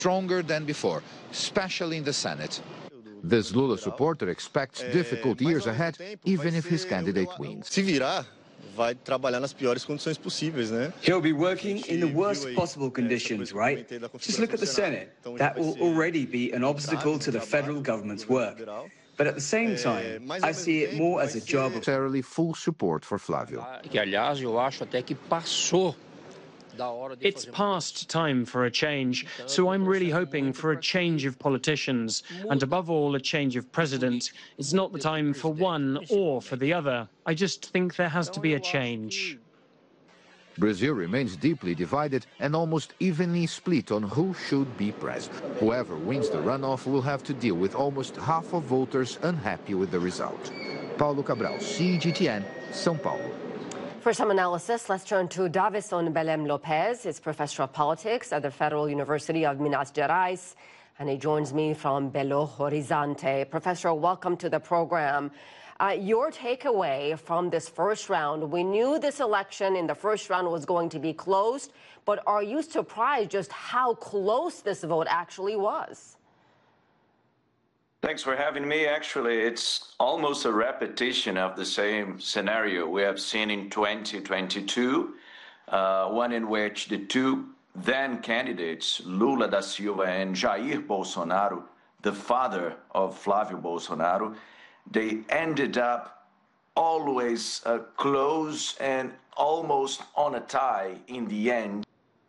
stronger than before, especially in the Senate. This Lula supporter expects difficult years ahead, even if his candidate wins. Vai trabalhar nas piores condições possíveis, né? He'll be working in the worst possible conditions, right? Just look at the Senate. That will already be an obstacle to the federal government's work. But at the same time, I see it more as a job. Necessarily full support for Flávio. Que, aliás, eu acho até que passou. It's past time for a change, so I'm really hoping for a change of politicians, and above all, a change of president. It's not the time for one or for the other. I just think there has to be a change. Brazil remains deeply divided and almost evenly split on who should be president. Whoever wins the runoff will have to deal with almost half of voters unhappy with the result. Paulo Cabral, CGTN, São Paulo. For some analysis, let's turn to Davison Belém Lopes. He's professor of politics at the Federal University of Minas Gerais, and he joins me from Belo Horizonte. Professor, welcome to the program. Your takeaway from this first round, we knew this election in the first round was going to be closed, but are you surprised just how close this vote actually was? Thanks for having me. Actually, it's almost a repetition of the same scenario we have seen in 2022, one in which the two then candidates, Lula da Silva and Jair Bolsonaro, the father of Flávio Bolsonaro, they ended up always close and almost on a tie in the end.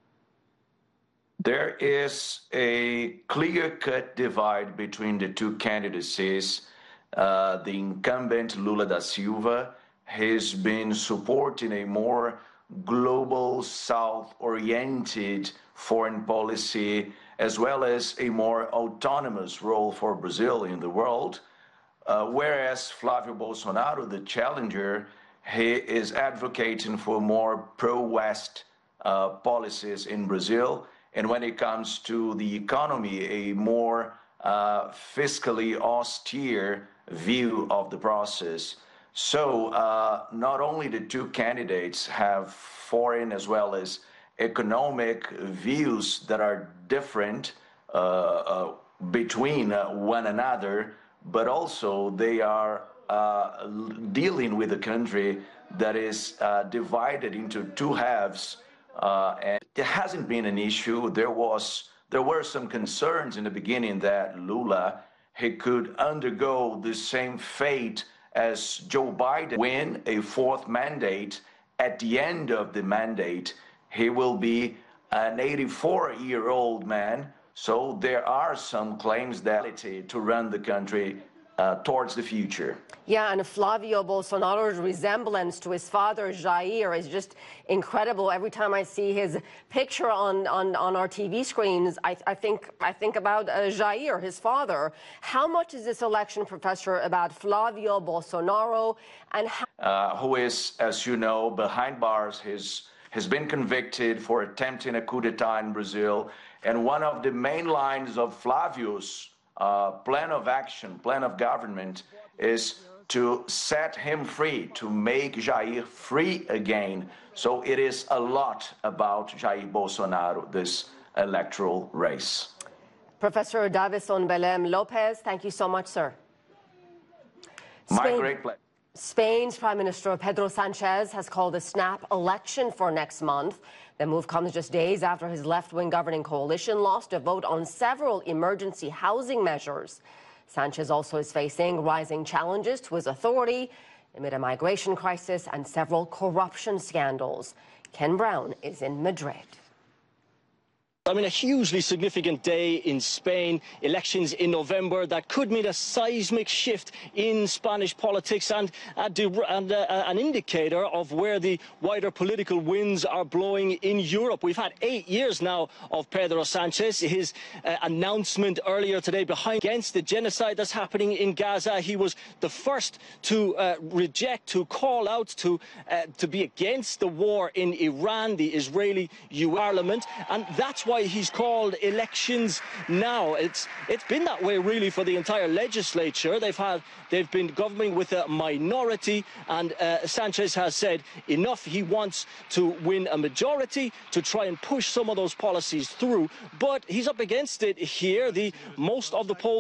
There is a clear-cut divide between the two candidacies. The incumbent Lula da Silva has been supporting a more global, South-oriented foreign policy, as well as a more autonomous role for Brazil in the world, whereas Flávio Bolsonaro, the challenger, he is advocating for more pro-West policies in Brazil. And when it comes to the economy, a more fiscally austere view of the process. So not only the two candidates have foreign as well as economic views that are different between one another, but also they are dealing with a country that is divided into two halves. And there hasn't been an issue. There were some concerns in the beginning that Lula, he could undergo the same fate as Joe Biden, win a fourth mandate. At the end of the mandate, he will be an 84-year-old man. So there are some claims that to run the country towards the future. Yeah, and Flávio Bolsonaro's resemblance to his father, Jair, is just incredible. Every time I see his picture on our TV screens, I think about Jair, his father. How much is this election, Professor, about Flávio Bolsonaro and who is, as you know, behind bars, has been convicted for attempting a coup d'etat in Brazil. And one of the main lines of Flávio's plan of action, plan of government, is to set him free, to make Jair free again. So it is a lot about Jair Bolsonaro, this electoral race. Professor Davison Belém Lopes, thank you so much, sir. My great pleasure. Spain's Prime Minister Pedro Sanchez has called a snap election for next month. The move comes just days after his left-wing governing coalition lost a vote on several emergency housing measures. Sanchez also is facing rising challenges to his authority amid a migration crisis and several corruption scandals. Ken Brown is in Madrid. I mean, a hugely significant day in Spain, elections in November that could mean a seismic shift in Spanish politics and an indicator of where the wider political winds are blowing in Europe. We've had 8 years now of Pedro Sanchez. His announcement earlier today against the genocide that's happening in Gaza. He was the first to reject, to call out, to be against the war in Iran, the Israeli parliament, and that's why why he's called elections now. It's been that way really for the entire legislature. They've been governing with a minority, and Sanchez has said enough. He wants to win a majority to try and push some of those policies through, but he's up against it here. Most of the polls